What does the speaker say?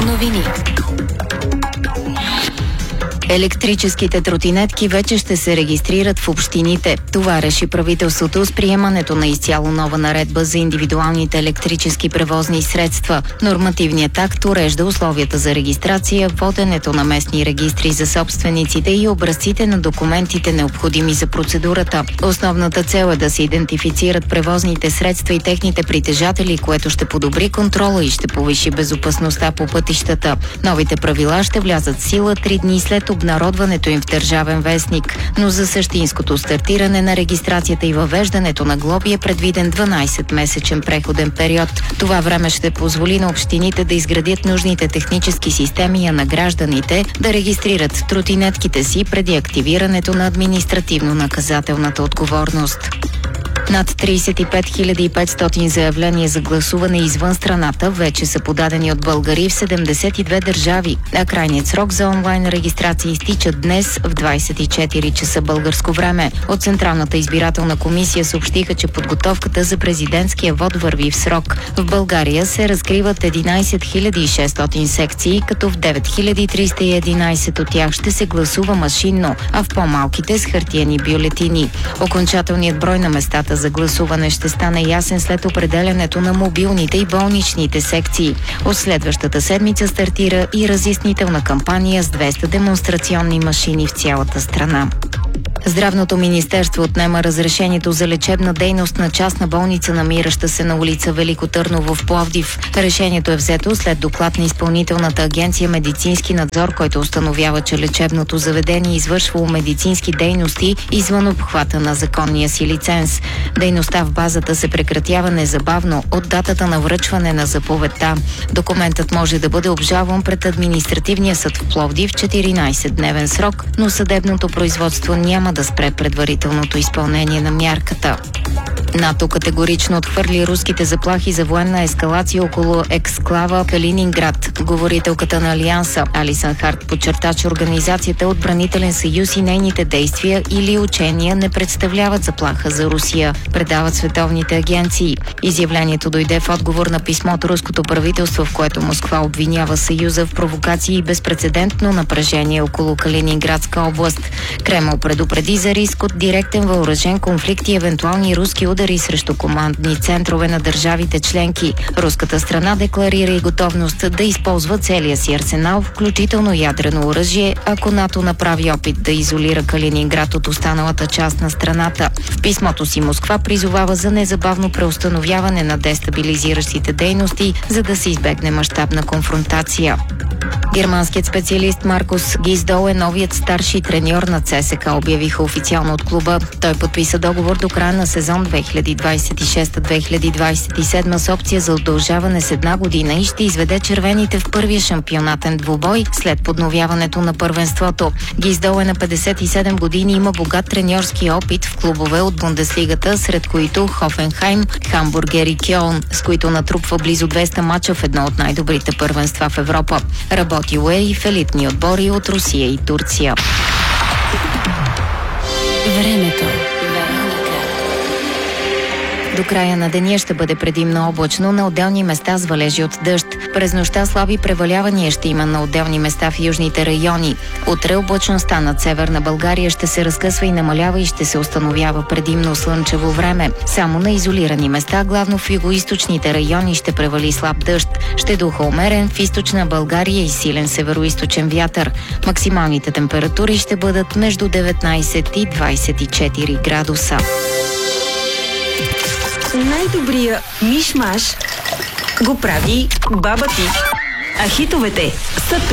Новини. Електрическите тротинетки вече ще се регистрират в общините. Това реши правителството с приемането на изцяло нова наредба за индивидуалните електрически превозни средства. Нормативният акт урежда условията за регистрация, воденето на местни регистри за собствениците и образците на документите, необходими за процедурата. Основната цел е да се идентифицират превозните средства и техните притежатели, което ще подобри контрола и ще повиши безопасността по пътищата. Новите правила ще влязат в сила 3 дни след обнародването им в Държавен вестник, но за същинското стартиране на регистрацията и въвеждането на глоби е предвиден 12-месечен преходен период. Това време ще позволи на общините да изградят нужните технически системи, а на гражданите да регистрират тротинетките си преди активирането на административно-наказателната отговорност. Над 35 500 заявления за гласуване извън страната вече са подадени от българи в 72 държави, а крайният срок за онлайн регистрация изтича днес в 24 часа българско време. От Централната избирателна комисия съобщиха, че подготовката за президентския вод върви в срок. В България се разкриват 11 600 секции, като в 9311 от тях ще се гласува машинно, а в по-малките с хартиени бюлетини. Окончателният брой на местата за гласуване ще стане ясен след определянето на мобилните и болничните секции. От следващата седмица стартира и разяснителна кампания с 200 демонстрационни машини в цялата страна. Здравното министерство отнема разрешението за лечебна дейност на частна болница, намираща се на улица Велико Търново в Пловдив. Решението е взето след доклад на Изпълнителната агенция медицински надзор, който установява, че лечебното заведение извършвало медицински дейности извън обхвата на законния си лиценз. Дейността в базата се прекратява незабавно от датата на връчване на заповедта. Документът може да бъде обжалван пред административния съд в Пловдив в 14-дневен срок, но съдебното производство няма да спре предварителното изпълнение на мярката. НАТО категорично отхвърли руските заплахи за военна ескалация около ексклава Калининград. Говорителката на Алианса Алисън Харт подчерта, че организацията е отбранителен съюз и нейните действия или учения не представляват заплаха за Русия, предават световните агенции. Изявлението дойде в отговор на писмо от руското правителство, в което Москва обвинява съюза в провокации и безпрецедентно напрежение около Калининградска област. Кремъл предупреди за риск от директен въоръжен конфликт и евентуални руски удари срещу командни центрове на държавите членки. Руската страна декларира и готовност да използва целия си арсенал, включително ядрено оръжие, ако НАТО направи опит да изолира Калининград от останалата част на страната. В писмото си Москва призовава за незабавно преустановяване на дестабилизиращите дейности, за да се избегне мащабна конфронтация. Германският специалист Маркус Гиздол е новият старши треньор на ЦСКА, обявиха официално от клуба. Той подписа договор до края на сезон 2026-2027 с опция за удължаване с 1 година и ще изведе червените в първия шампионатен двубой след подновяването на първенството. Гиздол е на 57 години и има богат треньорски опит в клубове от Бундеслигата, сред които Хофенхайм, Хамбургер и Кьолн, с които натрупва близо 200 мача в едно от най-добрите първенства в Европа. Работил е и в елитни отбори от Русия и Турция. Времето. До края на деня ще бъде предимно облачно, на отделни места с валежи от дъжд. През нощта слаби превалявания ще има на отделни места в южните райони. Утре облачността над северна България ще се разкъсва и намалява и ще се установява предимно слънчево време. Само на изолирани места, главно в югоизточните райони, ще превали слаб дъжд. Ще духа умерен в източна България и силен североизточен вятър. Максималните температури ще бъдат между 19 и 24 градуса. Най-добрия миш-маш го прави баба ти. А хитовете са тук.